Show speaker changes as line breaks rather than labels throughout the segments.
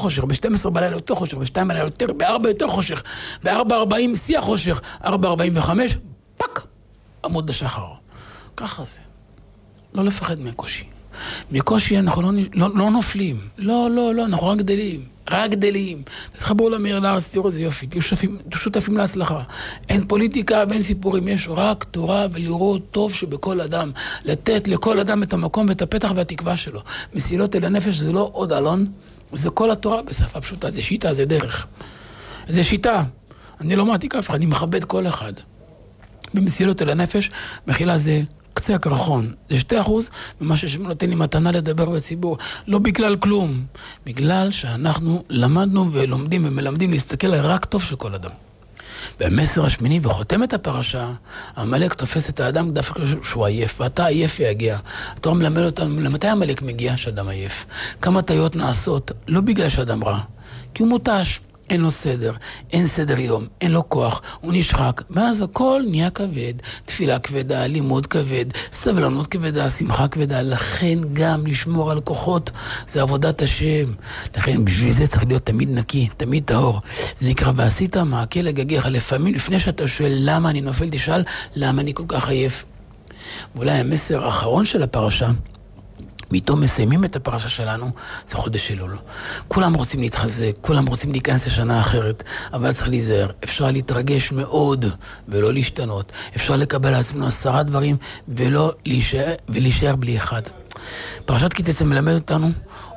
חושך, ב-12 בלילה יותר חושך, ב-2 בלילה יותר, ב-4 יותר חושך, ב-4:40 שיא החושך, 4:45, פק, עמוד השחר. ככה זה. לא לפחד מהקושי. מקושי אנחנו לא נופלים. לא, אנחנו רק גדלים. רק גדלים. תתחברו למאיר לארץ, תראו איזה יופי. תהיו שותפים להצלחה. אין פוליטיקה ואין סיפורים. יש רק תורה ולראות טוב שבכל אדם. לתת לכל אדם את המקום ואת הפתח והתקווה שלו. מסילות אל הנפש זה לא עוד אלון, זה כל התורה בשפה פשוטה. זה שיטה, זה דרך. זה שיטה. אני לא מעתיק אף אחד, אני מכבד כל אחד. במסילות אל הנפש, מחילה זה קצה הקרחון. זה 2% ממה שנותן לי מתנה לדבר בציבור. לא בגלל כלום. בגלל שאנחנו למדנו ולומדים ומלמדים להסתכל על רק טוב של כל אדם. והמסר השמיני וחותם את הפרשה, המלאק תופס את האדם דווקא שהוא עייף, ואתה עייף ויגיע. התורה מלמד אותנו, למתי המלאק מגיע שאדם עייף? כמה טעויות נעשות, לא בגלל שאדם רע, כי הוא מותש. אין לו סדר, אין סדר יום, אין לו כוח, הוא נשחק, ואז הכל נהיה כבד, תפילה כבדה, לימוד כבד, סבלנות כבדה, שמחה כבדה, לכן גם לשמור על כוחות, זה עבודת השם, לכן בשביל זה צריך להיות תמיד נקי, תמיד טהור, זה נקרא ועשית מעקה לגגיך, לפעמים לפני שאתה שואל למה אני נופל, תשאל למה אני כל כך עייף. ואולי המסר האחרון של הפרשה, ואיתו מסיימים את הפרשה שלנו, זה חודש אלול. כולם רוצים להתחזק, כולם רוצים להיכנס לשנה אחרת, אבל צריך להיזהר. אפשר להתרגש מאוד ולא להשתנות. אפשר לקבל על עצמנו 10 דברים ולא להישאר בלי אחד. פרשת כי תצא מלמד אותנו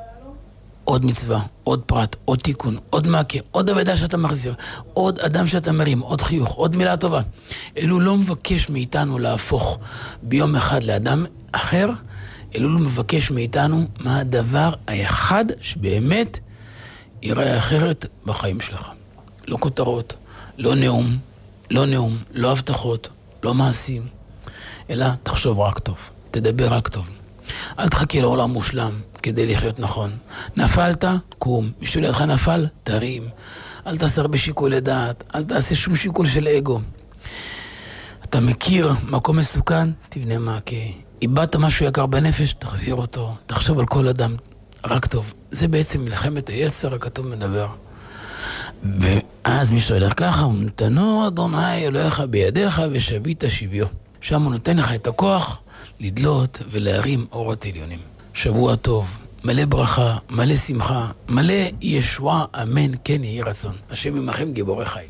עוד מצווה, עוד פרט, עוד תיקון, עוד מעקה, עוד עבודה שאתה מחזיר, עוד אדם שאתה מרים, עוד חיוך, עוד מילה טובה. אלול לא מבקש מאיתנו להפוך ביום אחד לאדם אחר, אלול מבקש מאיתנו מה הדבר האחד שבאמת ייראה אחרת בחיים שלך. לא כותרות, לא נאום, לא הבטחות, לא מעשים, אלא תחשוב רק טוב, תדבר רק טוב. אל תחכה לעולם מושלם כדי לחיות נכון. נפלת, קום. מישהו לידך נפל, תרים. אל תעשה הרבה שיקולי דעת, אל תעשה שום שיקול של אגו. אתה מכיר מקום מסוכן, תבנה מעקה. איבדת משהו יקר בנפש, תחזיר אותו. תחשוב על כל אדם, רק טוב. זה בעצם מלחמת היצר, הכתוב מדבר. ואז מישהו ילך ככה, הוא נתנו אדוני אלוהיך בידיך ושבית שביו. שם הוא נותן לך את הכוח לדלות ולהרים אורות עליונים. שבוע טוב, מלא ברכה, מלא שמחה, מלא ישועה, אמן, כן יהי רצון. השם עמכם גיבורי חיים.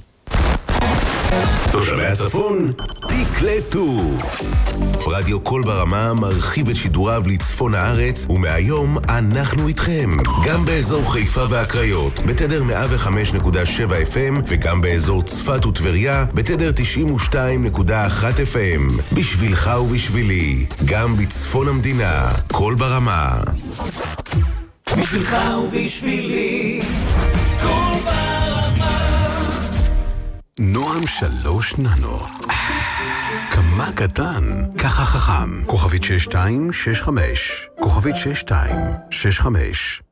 תושבי הצפון, תקלטו. רדיו קול ברמה מרחיב את שידוריו לצפון הארץ, ומהיום אנחנו איתכם. גם באזור חיפה והקריות, בתדר 105.7 FM, וגם באזור צפת וטבריה, בתדר 92.1 FM. בשבילך ובשבילי, גם בצפון המדינה, קול ברמה.
בשבילך ובשבילי, קול ברמה.
נועם 3 ננו. כמה קטן, ככה חכם. כוכבית 6265. כוכבית 6265.